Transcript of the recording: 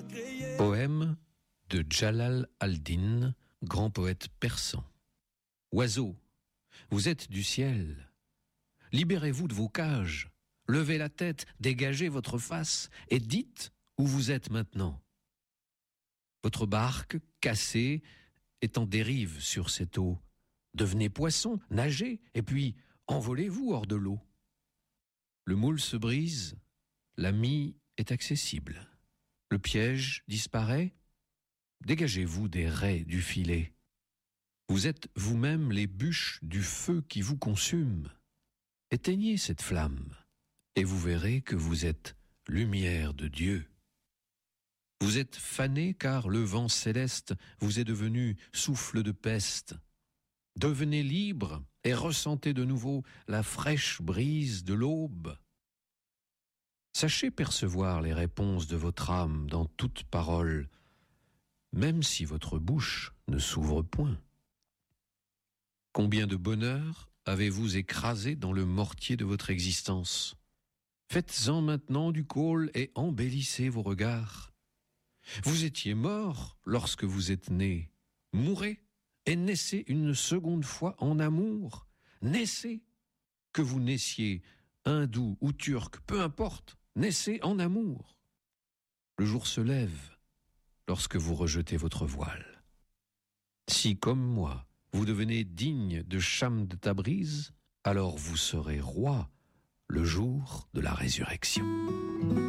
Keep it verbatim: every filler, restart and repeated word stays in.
Poème de Jalal al-Din, grand poète persan. Oiseaux, vous êtes du ciel. Libérez-vous de vos cages. Levez la tête, dégagez votre face et dites où vous êtes maintenant. Votre barque, cassée, est en dérive sur cette eau. Devenez poisson, nagez, et puis envolez-vous hors de l'eau. Le moule se brise, la mie est accessible. Le piège disparaît, dégagez-vous des raies du filet. Vous êtes vous-même les bûches du feu qui vous consume. Éteignez cette flamme, et vous verrez que vous êtes lumière de Dieu. Vous êtes fané car le vent céleste vous est devenu souffle de peste. Devenez libre et ressentez de nouveau la fraîche brise de l'aube. Sachez percevoir les réponses de votre âme dans toute parole, même si votre bouche ne s'ouvre point. Combien de bonheur avez-vous écrasé dans le mortier de votre existence? Faites-en maintenant du caule et embellissez vos regards. Vous étiez mort lorsque vous êtes né. Mourez et naissez une seconde fois en amour. Naissez, que vous naissiez hindou ou turc, peu importe, naissez en amour. Le jour se lève lorsque vous rejetez votre voile. Si, comme moi, vous devenez digne de Cham de Tabriz, alors vous serez roi le jour de la résurrection.